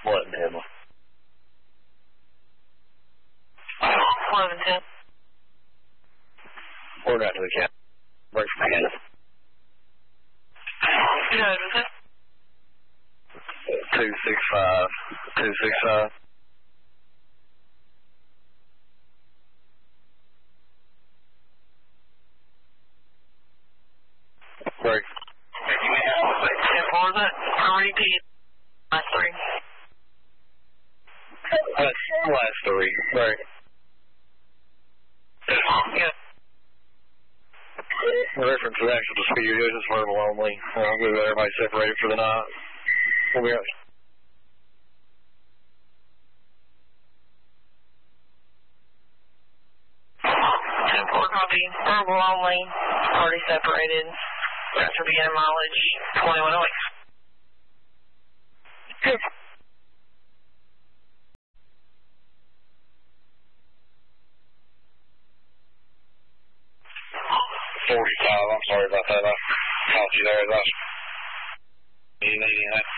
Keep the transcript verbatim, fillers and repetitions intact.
eleven ten. eleven ten. Order out to the cap. Break from the end. Good, was it? two six five. two six five. Break. ten four, is that? Repeat. Last three. Last, last three. Break. Good. The reference is actual to speed, it's just verbal only. Uh, we've got everybody separated for the night. We'll be out. ten four, copy. Verbal only. Already separated. Rest will begin mileage twenty-one oh eight. Good. forty-five, I'm sorry about that. I caught you there. That's, you need anything?